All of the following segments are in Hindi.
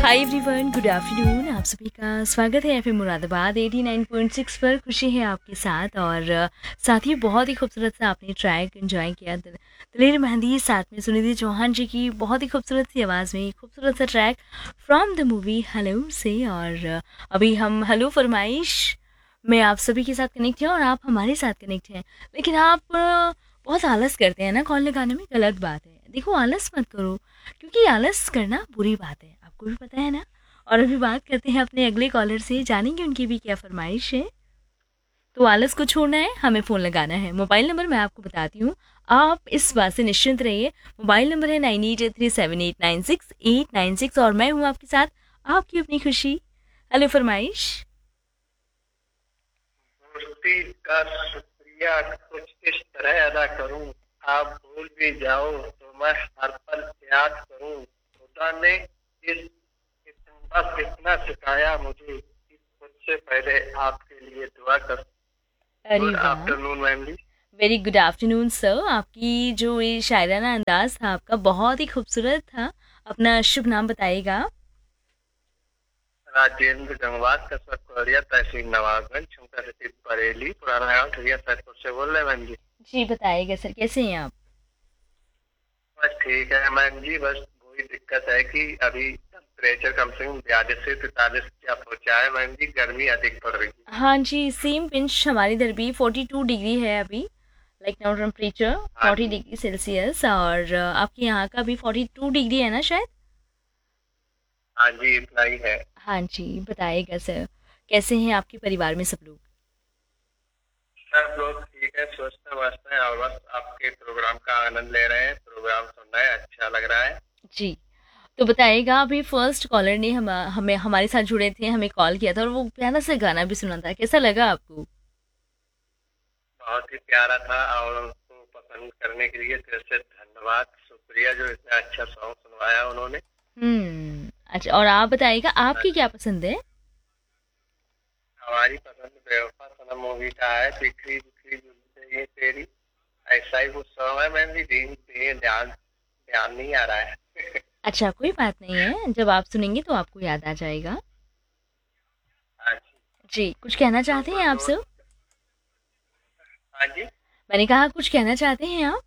Hi everyone, good afternoon. आप सभी का स्वागत है एफएम मुरादाबाद 89.6 पर। खुशी है आपके साथ और साथ ही बहुत ही खूबसूरत सा आपने ट्रैक एंजॉय किया। दलेर मेहंदी साथ में सुनिधि चौहान जी की बहुत ही खूबसूरत सी आवाज़ में खूबसूरत सा track from the movie hello से। और अभी हम हेलो फरमाइश में आप सभी के साथ कनेक्ट हैं और आप हमारे साथ कनेक्ट हैं। लेकिन आप बहुत आलस करते हैं ना कॉल लगाने में, गलत बात है। देखो, आलस मत करो, क्योंकि आलस करना बुरी बात है, आपको भी पता है ना। और अभी बात करते हैं अपने अगले कॉलर से, जानेंगे उनकी भी क्या फरमाइश है। तो आलस को छोड़ना है, हमें फ़ोन लगाना है। मोबाइल नंबर मैं आपको बताती हूँ, आप इस बात से निश्चिंत रहिए। मोबाइल नंबर है 98837896 और मैं हूँ आपके साथ, आपकी अपनी खुशी। हेलो फरमाइश। दोस्ती का शुक्रिया कुछ इस तरह अदा करूं, आप भूल भी जाओ तो मैं हर पल याद करूं। खुदा ने इस बस इतना सिखाया मुझे कि मुझसे पहले आपके लिए दुआ कर। अरे गुड वाह, आफ्टरनून मैम जी। Very good afternoon sir. आपकी जो ये शायराना अंदाज था आपका, बहुत ही खूबसूरत था। अपना शुभ नाम बताइएगा। राजेंद्र गंगवार कसर कोरिया तहसील नवाबगंज छुमका सिटी बरेली पुराना गांव ठिया सैदपुर से बोल रहे हैं मैम जी। जी बताइएगा सर, कैसे हैं आप? बस ठीक है मैम जी, बस वही दिक्कत है कि अभी टेम्परेचर कम से कम 42 से 43 क्या पहुंचा है मैम जी, गर्मी अधिक पड़ रही है। हाँ जी, सेम पिंच हमारी इधर भी 42 डिग्री है अभी। लाइक नाउ टेम्परेचर हाँ 40 जी। Degree Celsius. और आपके यहाँ का भी 42 डिग्री है ना शायद? हाँ जी, इतना ही है। हाँ जी, बताइएगा सर, कैसे हैं आपके परिवार में सब लोग? सब लोग ठीक है, स्वस्थ मस्त है और बस आपके प्रोग्राम का आनंद ले रहे हैं। प्रोग्राम सुनना है, अच्छा लग रहा है। जी, तो बताइएगा, अभी फर्स्ट कॉलर ने हमें हमारे साथ जुड़े थे, हमें कॉल किया था और वो प्यारा सा गाना भी सुना था। कैसा लगा आपको? बहुत ही प्यारा था और उनको पसंद करने के लिए दिल से धन्यवाद, शुक्रिया जो इतना अच्छा सॉन्ग सुनवाया उन्होंने। अच्छा, और आप बताइएगा हाँ आपकी जी। क्या पसंद है? हमारी पसंद बेवफा सनम मूवी का है, बिखरी बिखरी जुल्फे ये तेरी। ऐसा ही कुछ सॉन्ग है मैम जी, ध्यान ध्यान नहीं आ रहा है। अच्छा, कोई बात नहीं है, जब आप सुनेंगे तो आपको याद आ जाएगा। हाँ जी। जी, कुछ कहना तो चाहते हैं कुछ आप दोस्त। सर? हाँ जी। मैंने कहा कुछ कहना चाहते हैं आप?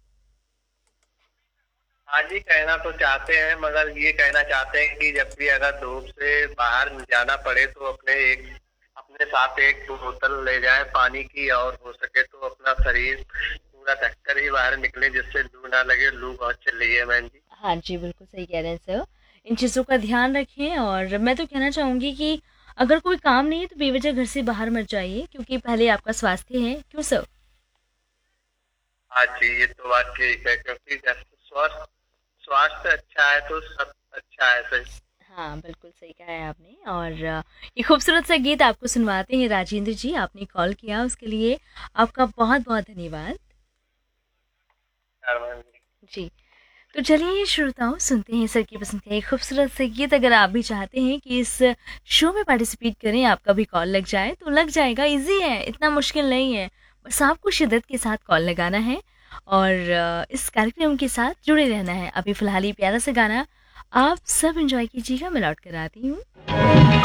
हाँ जी, कहना तो चाहते हैं मगर ये कहना चाहते हैं कि जब भी अगर धूप से बाहर जाना पड़े तो अपने साथ एक बोतल ले जाएं पानी की, और हो सके तो अपना शरीर पूरा ढककर ही बाहर निकले जिससे लू ना लगे। लू बहुत चल रही है मैम जी। हाँ जी, बिल्कुल सही कह रहे हैं सर। इन चीज़ों का ध्यान रखें और मैं तो कहना चाहूँगी कि अगर कोई काम नहीं है तो बेवजह घर से बाहर मत जाइए, क्योंकि पहले आपका स्वास्थ्य है। क्यों सर? हाँ जी, ये तो बात ठीक है क्योंकि जैसे स्वास्थ्य अच्छा है तो सब अच्छा है सही। हाँ, बिल्कुल सही कहा है आपने। और ये खूबसूरत सा गीत आपको सुनवाते हैं राजेंद्र जी। आपने कॉल किया उसके लिए आपका बहुत बहुत धन्यवाद। हाँ, मैम जी। जी, तो चलिए श्रोताओं, सुनते हैं सर की पसंद का एक खूबसूरत से गीत। अगर आप भी चाहते हैं कि इस शो में पार्टिसिपेट करें, आपका भी कॉल लग जाए तो लग जाएगा। इजी है, इतना मुश्किल नहीं है। बस आपको शिद्दत के साथ कॉल लगाना है और इस कार्यक्रम के साथ जुड़े रहना है। अभी फिलहाल ये प्यारा सा गाना आप सब एंजॉय कीजिएगा, मैं लौट कर आती हूँ।